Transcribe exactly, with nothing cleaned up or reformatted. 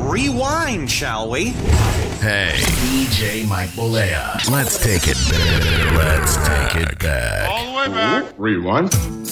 rewind, shall we? Hey, D J Mike Bolea. Let's take it back. Let's take it back. All the way back. Rewind.